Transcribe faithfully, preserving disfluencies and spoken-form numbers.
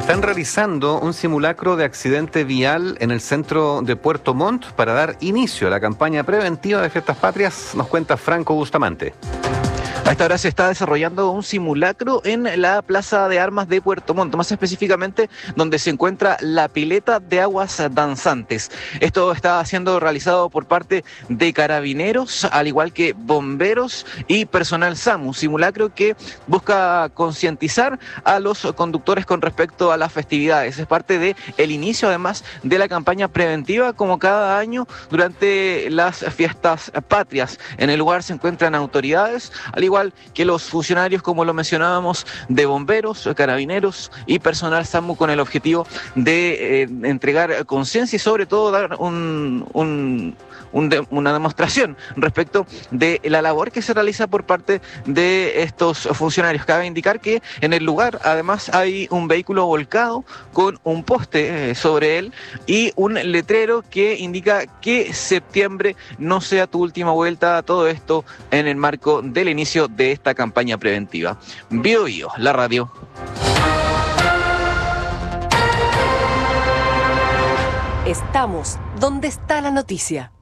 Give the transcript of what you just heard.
Están realizando un simulacro de accidente vial en el centro de Puerto Montt para dar inicio a la campaña preventiva de Fiestas Patrias, nos cuenta Franco Bustamante. A esta hora se está desarrollando un simulacro en la Plaza de Armas de Puerto Montt, más específicamente donde se encuentra la pileta de aguas danzantes. Esto está siendo realizado por parte de carabineros, al igual que bomberos y personal SAMU, un simulacro que busca concientizar a los conductores con respecto a las festividades. Es parte del inicio, además, de la campaña preventiva, como cada año durante las Fiestas Patrias. En el lugar se encuentran autoridades, al igual que los funcionarios, como lo mencionábamos, de bomberos, carabineros y personal SAMU, con el objetivo de eh, entregar conciencia y sobre todo dar un, un, un de, una demostración respecto de la labor que se realiza por parte de estos funcionarios. Cabe indicar que en el lugar además hay un vehículo volcado con un poste eh, sobre él y un letrero que indica que septiembre no sea tu última vuelta. Todo esto en el marco del inicio de esta campaña preventiva. Bio Bio, la radio. Estamos donde está la noticia.